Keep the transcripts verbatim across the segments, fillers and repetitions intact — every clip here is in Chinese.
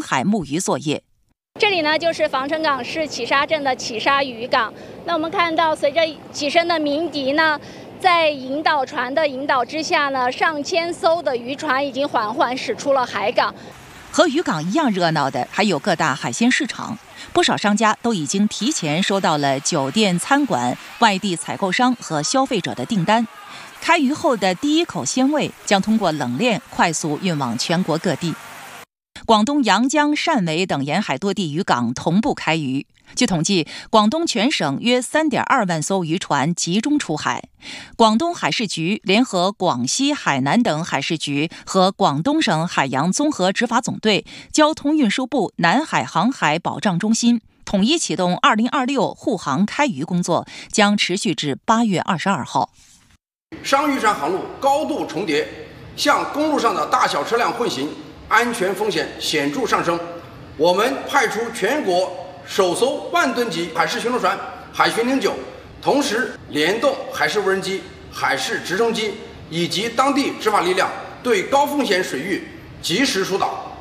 海木鱼作业。 这里呢，就是防城港市启沙镇的启沙渔港。那我们看到，随着起身的鸣笛呢，在引导船的引导之下呢，上千艘的渔船已经缓缓驶出了海港。 和渔港一样热闹的还有各大海鲜市场，不少商家都已经提前收到了酒店、餐馆、外地采购商和消费者的订单。开渔后的第一口鲜味将通过冷链快速运往全国各地。广东阳江、汕尾等沿海多地渔港同步开渔。据统计，广东全省约 三点二万艘渔船集中出海。广东海事局联合广西、海南等海事局和广东省海洋综合执法总队、交通运输部南海航海保障中心统一启动二零二六护航开渔工作，将持续至八月二十二号。 商渔船航路高度重叠，向公路上的大小车辆混行，安全风险显著上升。我们派出全国首艘万吨级海事巡逻船海巡零九，同时联动海事无人机、海事直升机以及当地执法力量，对高风险水域及时疏导。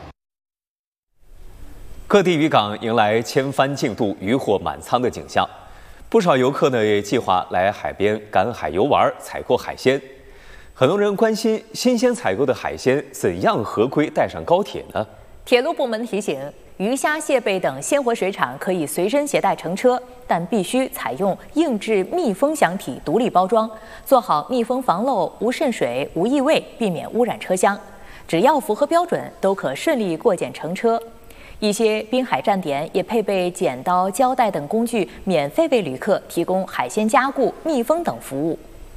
各地渔港迎来千帆竞渡、渔获满仓的景象，不少游客呢也计划来海边赶海游玩、采购海鲜。很多人关心新鲜采购的海鲜怎样合规带上高铁呢？ 铁路部门提醒，鱼虾蟹贝等鲜活水产可以随身携带乘车，但必须采用硬质密封箱体独立包装，做好密封防漏、无渗水、无异味，避免污染车厢。只要符合标准，都可顺利过检乘车。一些滨海站点也配备剪刀、胶带等工具，免费为旅客提供海鲜加固、密封等服务。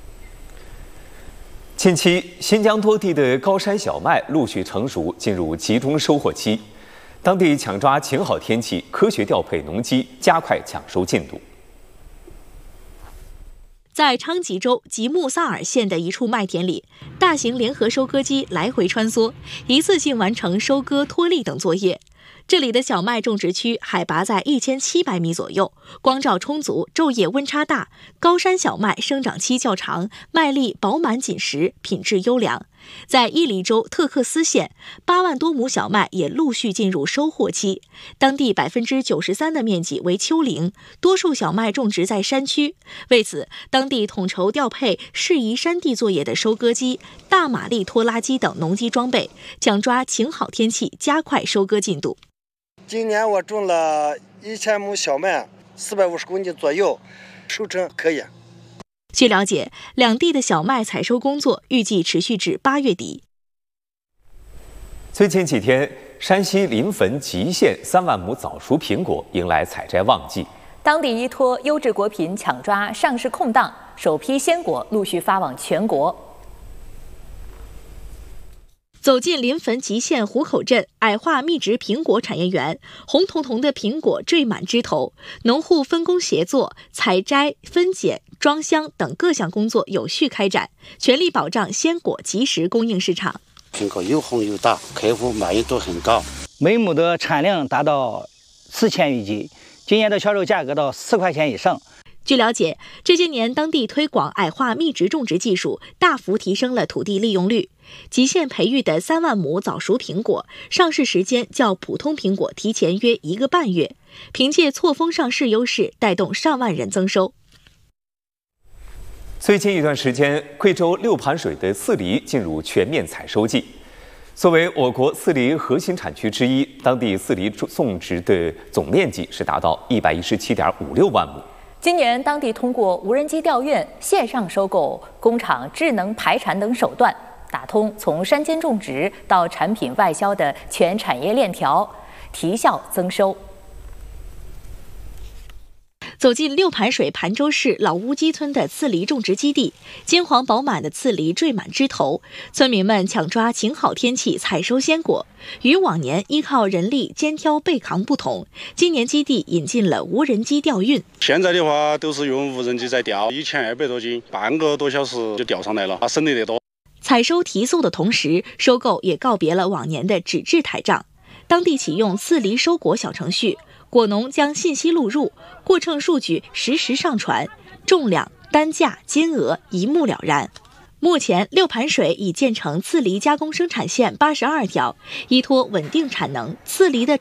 近期，新疆多地的高山小麦陆续成熟，进入集中收获期。当地抢抓晴好天气，科学调配农机，加快抢收进度。 在昌吉州吉木萨尔县的一处麦田里，大型联合收割机来回穿梭，一次性完成收割、脱粒等作业。这里的小麦种植区海拔在一千七百米左右，光照充足，昼夜温差大。高山小麦生长期较长，麦粒饱满紧实，品质优良。在伊犁州特克斯县，八万多亩小麦也陆续进入收获期。当地百分之九十三的面积为丘陵，多数小麦种植在山区。为此，当地统筹调配适宜山地作业的收割机、大马力拖拉机等农机装备，抢抓晴好天气，加快收割进度。 今年我种了一千亩小麦，四百五十公斤左右，收成可以。 据了解，两地的小麦采收工作预计持续至八月底。 最近几天，山西临汾吉县三万亩早熟苹果迎来采摘旺季。 当地依托优质果品抢抓上市空档，首批鲜果陆续发往全国。 走进临汾吉县湖口镇矮化密植苹果产业园，红彤彤的苹果缀满枝头，农户分工协作，采摘、分拣、装箱等各项工作有序开展，全力保障鲜果及时供应市场。 苹果又红又大，客户满意度很高， 每亩的产量达到四千余斤，今年的销售价格到四块钱以上。 据了解，这些年当地推广矮化密植种植技术，大幅提升了土地利用率。吉县培育的三万亩早熟苹果，上市时间较普通苹果提前约一个半月，凭借错峰上市优势，带动上万人增收。 最近一段时间，贵州六盘水的刺梨进入全面采收季。作为我国刺梨核心产区之一，当地刺梨种植的总面积是达到一百一十七点五六万亩。 今年，当地通过无人机调运、线上收购、工厂智能排产等手段，打通从山间种植到产品外销的全产业链条，提效增收。 走进六盘水盘州市老乌鸡村的刺梨种植基地，金黄饱满的刺梨缀满枝头，村民们抢抓晴好天气采收鲜果。与往年依靠人力肩挑背扛不同，今年基地引进了无人机调运。 现在的话都是用无人机在调，一千二百多斤，半个多小时就调上来了，省力得多。 采收提速的同时，收购也告别了往年的纸质台账，当地启用刺梨收果小程序。果农将信息录入，过程数据实时上传，重量、单价、金额一目了然。目前，六盘水已建成刺梨加工生产线八十二条，依托稳定产能，刺梨的